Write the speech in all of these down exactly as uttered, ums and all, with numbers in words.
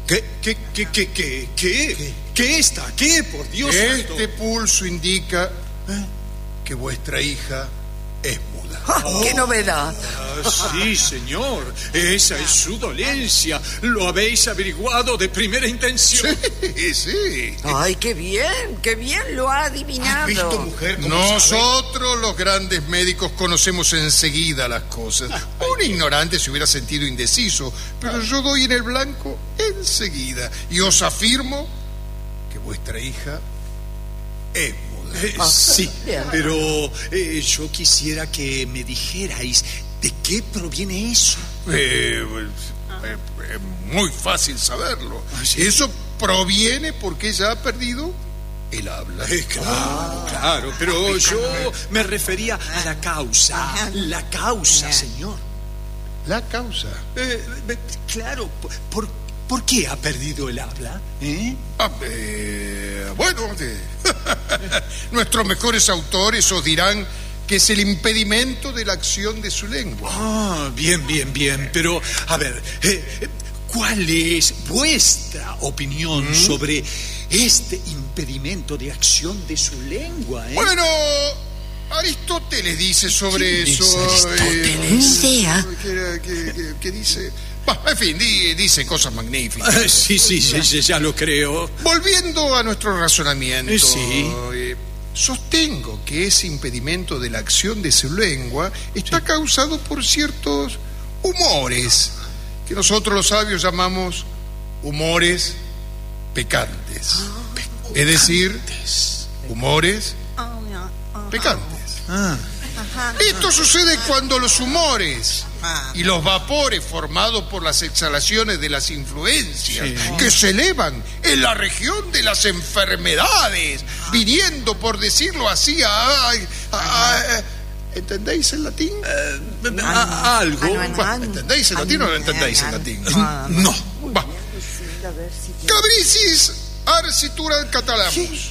¿Qué? ¿Qué? ¿Qué? ¿Qué? ¿Qué? ¿Qué? ¿Qué está? ¿Qué? Por Dios santo. Este pulso indica ¿eh? que vuestra hija es muda. ¡Ah, qué novedad! Ah, sí, señor. Esa es su dolencia. Lo habéis averiguado de primera intención. Sí, sí. ¡Ay, qué bien! ¡Qué bien lo ha adivinado! ¿Has visto, mujer, cómo Nosotros, sabe? los grandes médicos, conocemos enseguida las cosas. Un ignorante se hubiera sentido indeciso, pero yo doy en el blanco enseguida. Y os afirmo que vuestra hija es muda. Eh, sí, pero eh, yo quisiera que me dijerais de qué proviene eso. Eh, pues, eh, es muy fácil saberlo. ¿Ah, sí? Eso proviene porque ella ha perdido el habla. Eh, claro, claro, pero yo me refería a la causa. La causa, señor. La causa. Eh, eh, claro, ¿por, por qué ha perdido el habla? ¿Eh? Ah, eh, bueno, eh, nuestros mejores autores os dirán que es el impedimento de la acción de su lengua. Ah, bien, bien, bien. Pero, a ver, eh, ¿cuál es vuestra opinión ¿Mm? sobre este impedimento de acción de su lengua? ¿eh? Bueno, Aristóteles dice sobre ¿Quién eso. es Aristóteles? Eh, Idea. ¿Qué, qué, qué, qué dice? Bah, en fin, di, dice cosas magníficas. Ah, sí, sí, sí, sí, ya lo creo. Volviendo a nuestro razonamiento, Eh, sí. eh, sostengo que ese impedimento de la acción de su lengua está sí. causado por ciertos humores que nosotros los sabios llamamos humores pecantes. Ah, es decir, humores pecantes. Ah. Esto sucede cuando los humores y los vapores formados por las exhalaciones de las influencias sí. que se elevan en la región de las enfermedades, viniendo, por decirlo así, a... a, a, a ¿entendéis el latín? Uh, a, algo. ¿Entendéis el latín o no entendéis el latín? No. Va. Cabricis arcitura catalamus.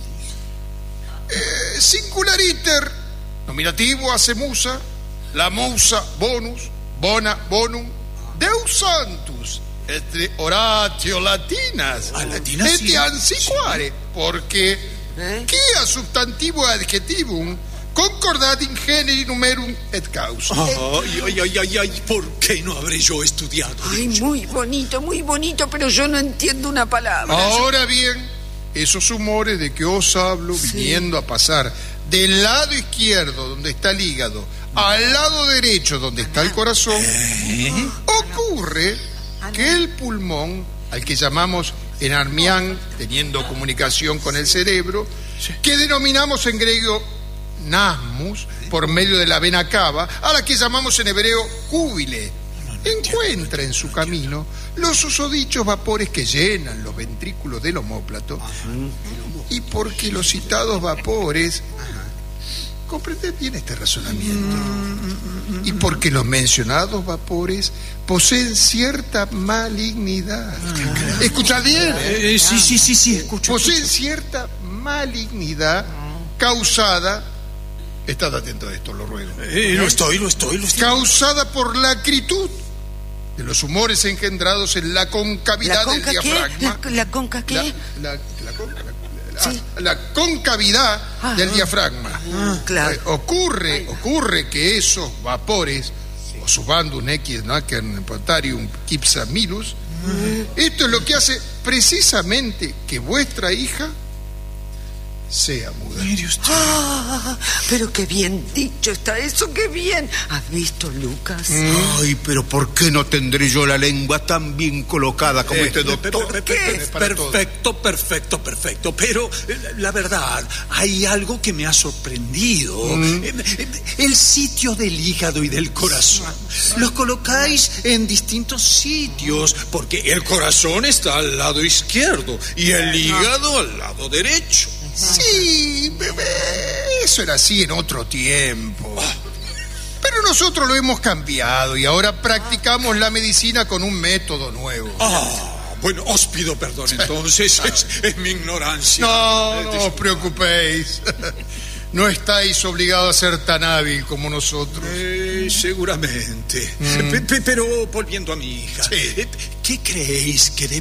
Eh, singulariter, nominativo hace musa, la musa bonus, bona bonum, Deus santus, entre oratio latinas, a latinas et sí. antiquare, porque ¿Eh? que a substantivo adjetivum concordat in generi numerum et causa. Ay, ay, ay, ay, ay, ¿por qué no habré yo estudiado? Ay, muy bonito, muy bonito, pero yo no entiendo una palabra. Ahora bien, esos humores de que os hablo, sí. viniendo a pasar del lado izquierdo, donde está el hígado, al lado derecho, donde está el corazón, ¿Eh? ocurre que el pulmón, al que llamamos enarmián, teniendo comunicación con el cerebro, que denominamos en griego nasmus, por medio de la vena cava, a la que llamamos en hebreo cúbile, encuentra en su camino los susodichos vapores que llenan los ventrículos del omóplato, y porque los citados vapores, comprended bien este razonamiento, y porque los mencionados vapores poseen cierta malignidad. Escuchad bien, ¿eh? Eh, sí, sí, sí, sí, escucho. Poseen escucho. cierta malignidad causada, estad atento a esto, lo ruego. Eh, lo estoy, lo estoy, lo estoy. Causada por la acritud de los humores engendrados en la concavidad ¿La conca del qué? diafragma. ¿La, la conca qué? La, la, la, conca, la, Sí. la concavidad Ah, del ah. diafragma. Ah, claro. Eh, ocurre, ocurre que esos vapores, o subandus nequis nacern potarium quipsamilus, esto es lo que hace precisamente que vuestra hija sea muda. Mire usted. Ah, pero qué bien dicho está eso, qué bien. ¿Has visto, Lucas? Ay, pero ¿por qué no tendré yo la lengua tan bien colocada como Eh, este pe- pe- doctor? pe- pe- ¿Qué? pe- Para Perfecto, perfecto, perfecto. Pero eh, la verdad, hay algo que me ha sorprendido. Eh, eh, El sitio del hígado y del corazón. Los colocáis en distintos sitios, porque el corazón está al lado izquierdo y el hígado al lado derecho. Sí, bebé, eso era así en otro tiempo. Pero nosotros lo hemos cambiado y ahora practicamos la medicina con un método nuevo. Ah, bueno, os pido perdón entonces, es, es mi ignorancia. No, Eh, no os preocupéis. No estáis obligados a ser tan hábil como nosotros. Eh, seguramente. Pe- pe- pero volviendo a mi hija, Sí. eh, ¿qué creéis que debe